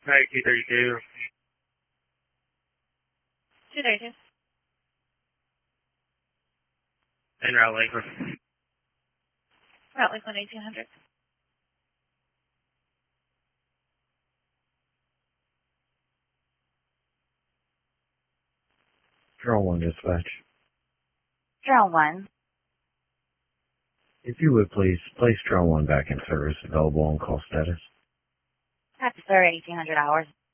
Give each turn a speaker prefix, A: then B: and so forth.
A: Hey, 232.
B: 232.
A: En route Lakeland.
B: Route Lakeland 1800.
C: Draw 1 dispatch.
B: Draw 1.
C: If you would please, place Draw 1 back in service, available on call status.
B: That's 1800 hours.